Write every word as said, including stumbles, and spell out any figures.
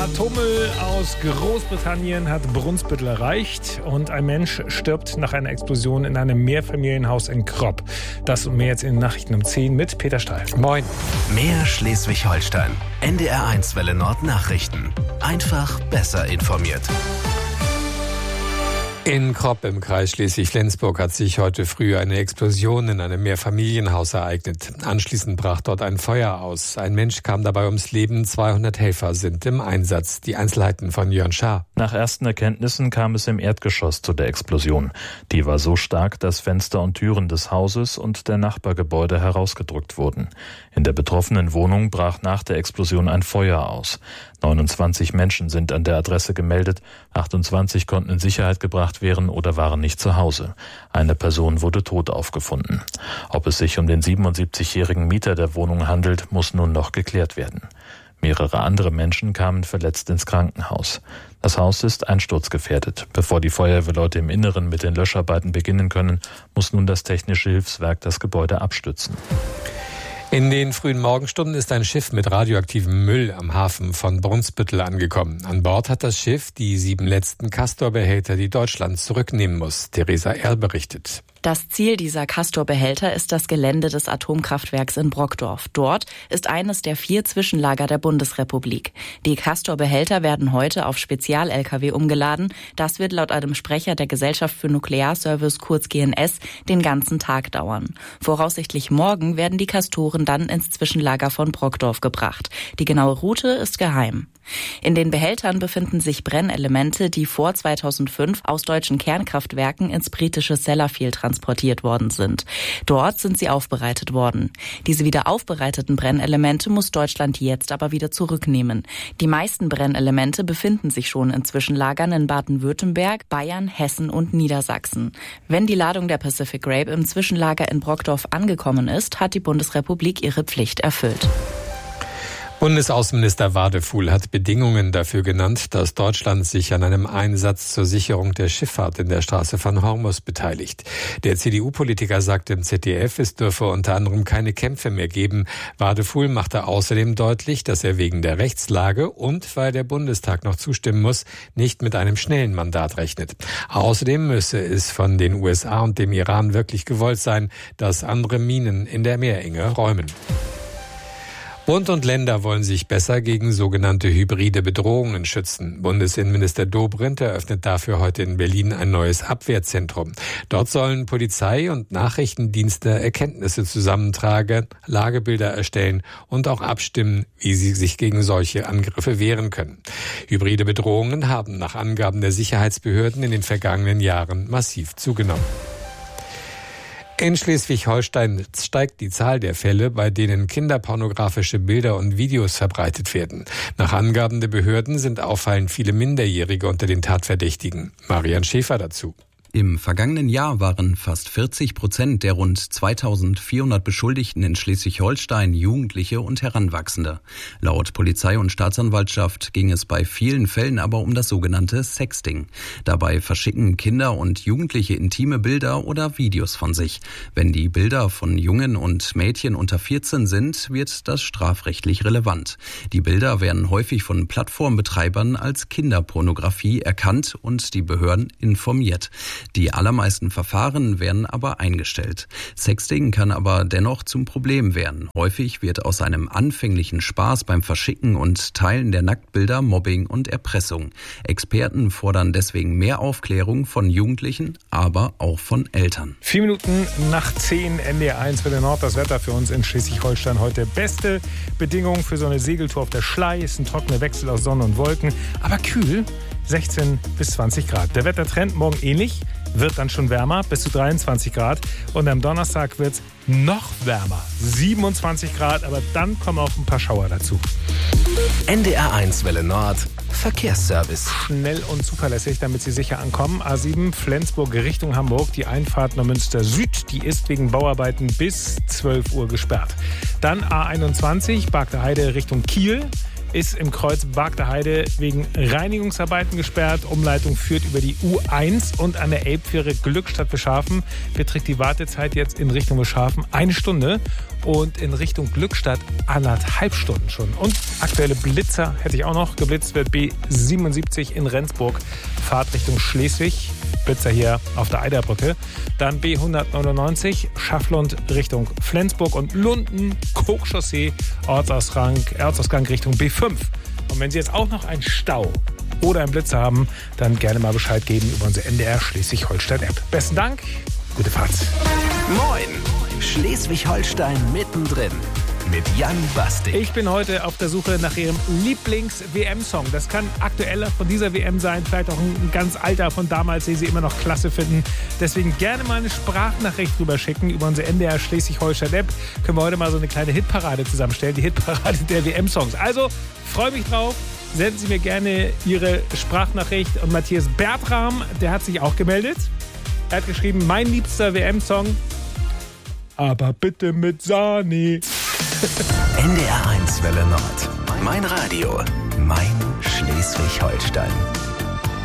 Atommüll aus Großbritannien hat Brunsbüttel erreicht und ein Mensch stirbt nach einer Explosion in einem Mehrfamilienhaus in Kropp. Das und mehr jetzt in den Nachrichten um zehn mit Peter Stahl. Moin. Mehr Schleswig-Holstein. N D R eins Welle Nord Nachrichten. Einfach besser informiert. In Kropp im Kreis Schleswig-Flensburg hat sich heute früh eine Explosion in einem Mehrfamilienhaus ereignet. Anschließend brach dort ein Feuer aus. Ein Mensch kam dabei ums Leben, zweihundert Helfer sind im Einsatz. Die Einzelheiten von Jörn Schaar. Nach ersten Erkenntnissen kam es im Erdgeschoss zu der Explosion. Die war so stark, dass Fenster und Türen des Hauses und der Nachbargebäude herausgedrückt wurden. In der betroffenen Wohnung brach nach der Explosion ein Feuer aus. neunundzwanzig Menschen sind an der Adresse gemeldet, achtundzwanzig konnten in Sicherheit gebracht werden oder waren nicht zu Hause. Eine Person wurde tot aufgefunden. Ob es sich um den siebenundsiebzigjährigen Mieter der Wohnung handelt, muss nun noch geklärt werden. Mehrere andere Menschen kamen verletzt ins Krankenhaus. Das Haus ist einsturzgefährdet. Bevor die Feuerwehrleute im Inneren mit den Löscharbeiten beginnen können, muss nun das technische Hilfswerk das Gebäude abstützen. In den frühen Morgenstunden ist ein Schiff mit radioaktivem Müll am Hafen von Brunsbüttel angekommen. An Bord hat das Schiff die sieben letzten Castor-Behälter, die Deutschland zurücknehmen muss. Theresa Erl berichtet. Das Ziel dieser Castor-Behälter ist das Gelände des Atomkraftwerks in Brockdorf. Dort ist eines der vier Zwischenlager der Bundesrepublik. Die Castor-Behälter werden heute auf Spezial-L K W umgeladen. Das wird laut einem Sprecher der Gesellschaft für Nuklearservice, kurz G N S, den ganzen Tag dauern. Voraussichtlich morgen werden die Castoren dann ins Zwischenlager von Brockdorf gebracht. Die genaue Route ist geheim. In den Behältern befinden sich Brennelemente, die vor zweitausendfünf aus deutschen Kernkraftwerken ins britische Sellafield transportiert worden sind. Dort sind sie aufbereitet worden. Diese wieder aufbereiteten Brennelemente muss Deutschland jetzt aber wieder zurücknehmen. Die meisten Brennelemente befinden sich schon in Zwischenlagern in Baden-Württemberg, Bayern, Hessen und Niedersachsen. Wenn die Ladung der Pacific Grape im Zwischenlager in Brockdorf angekommen ist, hat die Bundesrepublik ihre Pflicht erfüllt. Bundesaußenminister Wadefuhl hat Bedingungen dafür genannt, dass Deutschland sich an einem Einsatz zur Sicherung der Schifffahrt in der Straße von Hormuz beteiligt. Der C D U-Politiker sagte im Z D F, es dürfe unter anderem keine Kämpfe mehr geben. Wadefuhl machte außerdem deutlich, dass er wegen der Rechtslage und weil der Bundestag noch zustimmen muss, nicht mit einem schnellen Mandat rechnet. Außerdem müsse es von den U S A und dem Iran wirklich gewollt sein, dass andere Minen in der Meerenge räumen. Bund und Länder wollen sich besser gegen sogenannte hybride Bedrohungen schützen. Bundesinnenminister Dobrindt eröffnet dafür heute in Berlin ein neues Abwehrzentrum. Dort sollen Polizei und Nachrichtendienste Erkenntnisse zusammentragen, Lagebilder erstellen und auch abstimmen, wie sie sich gegen solche Angriffe wehren können. Hybride Bedrohungen haben nach Angaben der Sicherheitsbehörden in den vergangenen Jahren massiv zugenommen. In Schleswig-Holstein steigt die Zahl der Fälle, bei denen kinderpornografische Bilder und Videos verbreitet werden. Nach Angaben der Behörden sind auffallend viele Minderjährige unter den Tatverdächtigen. Marian Schäfer dazu. Im vergangenen Jahr waren fast vierzig Prozent der rund zweitausendvierhundert Beschuldigten in Schleswig-Holstein Jugendliche und Heranwachsende. Laut Polizei und Staatsanwaltschaft ging es bei vielen Fällen aber um das sogenannte Sexting. Dabei verschicken Kinder und Jugendliche intime Bilder oder Videos von sich. Wenn die Bilder von Jungen und Mädchen unter vierzehn sind, wird das strafrechtlich relevant. Die Bilder werden häufig von Plattformbetreibern als Kinderpornografie erkannt und die Behörden informiert. Die allermeisten Verfahren werden aber eingestellt. Sexting kann aber dennoch zum Problem werden. Häufig wird aus einem anfänglichen Spaß beim Verschicken und Teilen der Nacktbilder Mobbing und Erpressung. Experten fordern deswegen mehr Aufklärung von Jugendlichen, aber auch von Eltern. Vier Minuten nach zehn, N D R eins Welle Nord. Das Wetter für uns in Schleswig-Holstein heute. Beste Bedingungen für so eine Segeltour auf der Schlei. Ist ein trockener Wechsel aus Sonne und Wolken, aber kühl. sechzehn bis zwanzig Grad. Der Wettertrend morgen ähnlich, wird dann schon wärmer, bis zu dreiundzwanzig Grad. Und am Donnerstag wird es noch wärmer, siebenundzwanzig Grad, aber dann kommen auch ein paar Schauer dazu. N D R eins Welle Nord, Verkehrsservice. Schnell und zuverlässig, damit Sie sicher ankommen. A sieben Flensburg Richtung Hamburg, die Einfahrt Neumünster Süd, die ist wegen Bauarbeiten bis zwölf Uhr gesperrt. Dann A einundzwanzig Bargter Heide Richtung Kiel. ist im Kreuz Bagder Heide wegen Reinigungsarbeiten gesperrt. Umleitung führt über die U eins und an der Elbfähre Glückstadt Beschafen beträgt die Wartezeit jetzt in Richtung Beschafen eine Stunde und in Richtung Glückstadt anderthalb Stunden schon. Und aktuelle Blitzer hätte ich auch noch. Geblitzt wird B siebenundsiebzig in Rendsburg, Fahrt Richtung Schleswig. Blitzer hier auf der Eiderbrücke. Dann B hundertneunundneunzig, Schafflund Richtung Flensburg und Lunden, Kochchaussee, Ortsausgang, Ortsausgang Richtung B fünf. Und wenn Sie jetzt auch noch einen Stau oder einen Blitzer haben, dann gerne mal Bescheid geben über unsere N D R Schleswig-Holstein-App. Besten Dank, gute Fahrt. Moin, Schleswig-Holstein mittendrin. Mit Jan Bastik. Ich bin heute auf der Suche nach Ihrem Lieblings-W M-Song. Das kann aktueller von dieser W M sein, vielleicht auch ein ganz alter von damals, den Sie immer noch klasse finden. Deswegen gerne mal eine Sprachnachricht drüber schicken über unsere N D R Schleswig-Holstein-App. Können wir heute mal so eine kleine Hitparade zusammenstellen, die Hitparade der W M-Songs. Also, freue mich drauf. Senden Sie mir gerne Ihre Sprachnachricht. Und Matthias Bertram, der hat sich auch gemeldet. Er hat geschrieben, mein liebster W M-Song, aber bitte mit Sahne. N D R eins Welle Nord. Mein Radio. Mein Schleswig-Holstein.